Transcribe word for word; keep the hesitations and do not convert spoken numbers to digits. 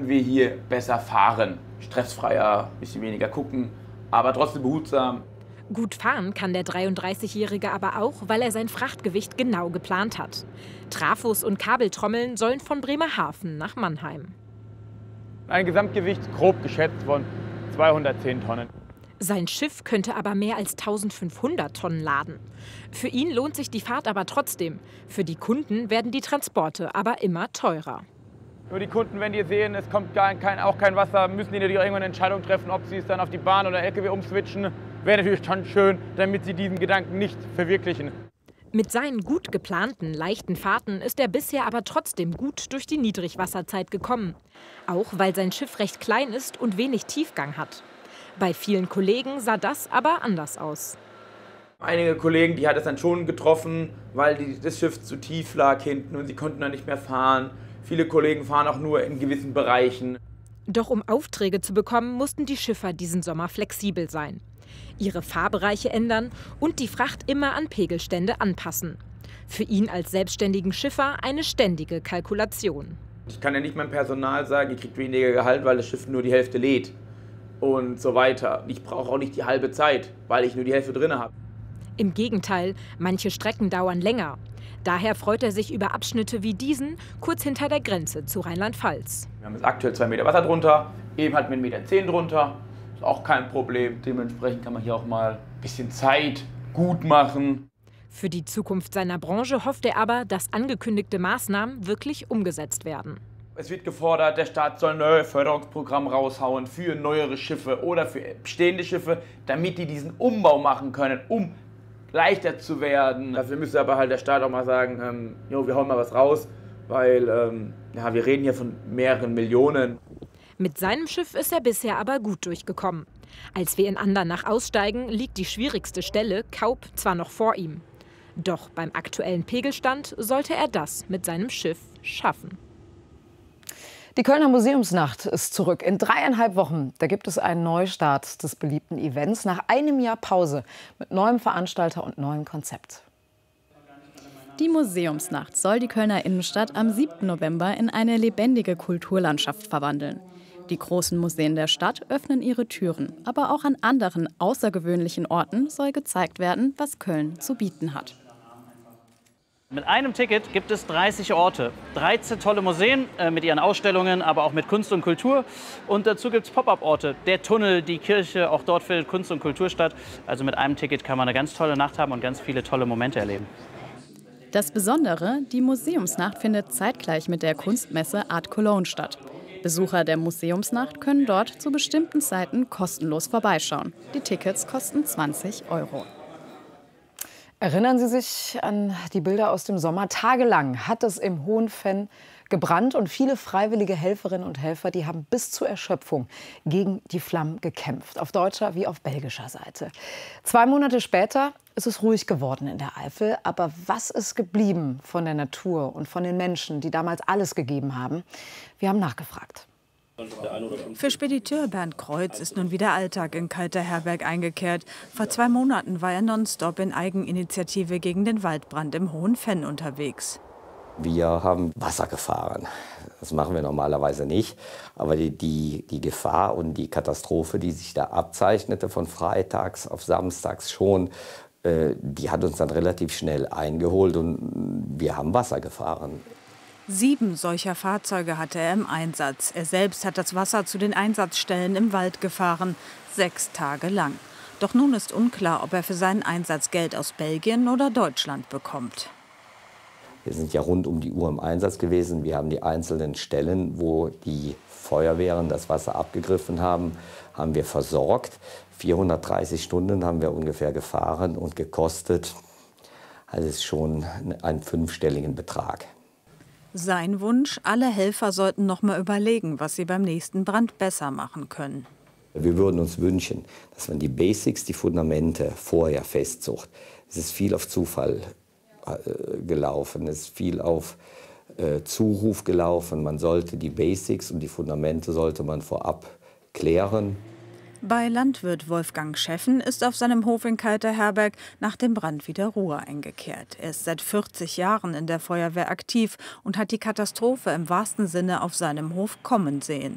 können wir hier besser fahren. Stressfreier, ein bisschen weniger gucken, aber trotzdem behutsam. Gut fahren kann der dreiunddreißigjährige aber auch, weil er sein Frachtgewicht genau geplant hat. Trafos und Kabeltrommeln sollen von Bremerhaven nach Mannheim. Ein Gesamtgewicht grob geschätzt von zweihundertzehn Tonnen. Sein Schiff könnte aber mehr als eintausendfünfhundert Tonnen laden. Für ihn lohnt sich die Fahrt aber trotzdem. Für die Kunden werden die Transporte aber immer teurer. Nur die Kunden, wenn die sehen, es kommt gar kein, auch kein Wasser, müssen die natürlich irgendwann eine Entscheidung treffen, ob sie es dann auf die Bahn oder L K W umswitchen. Wäre natürlich schon schön, damit sie diesen Gedanken nicht verwirklichen. Mit seinen gut geplanten, leichten Fahrten ist er bisher aber trotzdem gut durch die Niedrigwasserzeit gekommen. Auch weil sein Schiff recht klein ist und wenig Tiefgang hat. Bei vielen Kollegen sah das aber anders aus. Einige Kollegen, die hat es dann schon getroffen, weil die, das Schiff zu tief lag hinten und sie konnten dann nicht mehr fahren. Viele Kollegen fahren auch nur in gewissen Bereichen. Doch um Aufträge zu bekommen, mussten die Schiffer diesen Sommer flexibel sein. Ihre Fahrbereiche ändern und die Fracht immer an Pegelstände anpassen. Für ihn als selbstständigen Schiffer eine ständige Kalkulation. Ich kann ja nicht meinem Personal sagen, ihr kriegt weniger Gehalt, weil das Schiff nur die Hälfte lädt und so weiter. Ich brauche auch nicht die halbe Zeit, weil ich nur die Hälfte drin habe. Im Gegenteil, manche Strecken dauern länger. Daher freut er sich über Abschnitte wie diesen, kurz hinter der Grenze zu Rheinland-Pfalz. Wir haben jetzt aktuell zwei Meter Wasser drunter, eben hatten wir einen Meter zehn drunter. Ist auch kein Problem. Dementsprechend kann man hier auch mal ein bisschen Zeit gut machen. Für die Zukunft seiner Branche hofft er aber, dass angekündigte Maßnahmen wirklich umgesetzt werden. Es wird gefordert, der Staat soll neue Förderungsprogramme raushauen für neuere Schiffe oder für bestehende Schiffe, damit die diesen Umbau machen können, um leichter zu werden. Dafür müsste aber halt der Staat auch mal sagen, ähm, jo, wir hauen mal was raus, weil ähm, ja, wir reden hier von mehreren Millionen. Mit seinem Schiff ist er bisher aber gut durchgekommen. Als wir in Andernach aussteigen, liegt die schwierigste Stelle, Kaup, zwar noch vor ihm. Doch beim aktuellen Pegelstand sollte er das mit seinem Schiff schaffen. Die Kölner Museumsnacht ist zurück. In dreieinhalb Wochen, da gibt es einen Neustart des beliebten Events nach einem Jahr Pause mit neuem Veranstalter und neuem Konzept. Die Museumsnacht soll die Kölner Innenstadt am siebten November in eine lebendige Kulturlandschaft verwandeln. Die großen Museen der Stadt öffnen ihre Türen, aber auch an anderen außergewöhnlichen Orten soll gezeigt werden, was Köln zu bieten hat. Mit einem Ticket gibt es dreißig Orte, dreizehn tolle Museen äh, mit ihren Ausstellungen, aber auch mit Kunst und Kultur. Und dazu gibt es Pop-up-Orte, der Tunnel, die Kirche, auch dort findet Kunst und Kultur statt. Also mit einem Ticket kann man eine ganz tolle Nacht haben und ganz viele tolle Momente erleben. Das Besondere, die Museumsnacht findet zeitgleich mit der Kunstmesse Art Cologne statt. Besucher der Museumsnacht können dort zu bestimmten Zeiten kostenlos vorbeischauen. Die Tickets kosten zwanzig Euro. Erinnern Sie sich an die Bilder aus dem Sommer? Tagelang hat es im Hohenfenn gebrannt und viele freiwillige Helferinnen und Helfer, die haben bis zur Erschöpfung gegen die Flammen gekämpft, auf deutscher wie auf belgischer Seite. Zwei Monate später ist es ruhig geworden in der Eifel. Aber was ist geblieben von der Natur und von den Menschen, die damals alles gegeben haben? Wir haben nachgefragt. Für Spediteur Bernd Kreuz ist nun wieder Alltag in Kalter-Herberg eingekehrt. Vor zwei Monaten war er nonstop in Eigeninitiative gegen den Waldbrand im Hohenfenn unterwegs. Wir haben Wasser gefahren. Das machen wir normalerweise nicht. Aber die, die, die Gefahr und die Katastrophe, die sich da abzeichnete, von freitags auf samstags schon, äh, die hat uns dann relativ schnell eingeholt und wir haben Wasser gefahren. Sieben solcher Fahrzeuge hatte er im Einsatz. Er selbst hat das Wasser zu den Einsatzstellen im Wald gefahren, sechs Tage lang. Doch nun ist unklar, ob er für seinen Einsatz Geld aus Belgien oder Deutschland bekommt. Wir sind ja rund um die Uhr im Einsatz gewesen. Wir haben die einzelnen Stellen, wo die Feuerwehren das Wasser abgegriffen haben, haben wir versorgt. vierhundertdreißig Stunden haben wir ungefähr gefahren und gekostet. Also es ist schon ein fünfstelligen Betrag. Sein Wunsch, alle Helfer sollten noch mal überlegen, was sie beim nächsten Brand besser machen können. Wir würden uns wünschen, dass man die Basics, die Fundamente vorher festsucht. Es ist viel auf Zufall äh, gelaufen, es ist viel auf äh, Zuruf gelaufen. Man sollte die Basics und die Fundamente sollte man vorab klären. Bei Landwirt Wolfgang Scheffen ist auf seinem Hof in Kalter-Herberg nach dem Brand wieder Ruhe eingekehrt. Er ist seit vierzig Jahren in der Feuerwehr aktiv und hat die Katastrophe im wahrsten Sinne auf seinem Hof kommen sehen.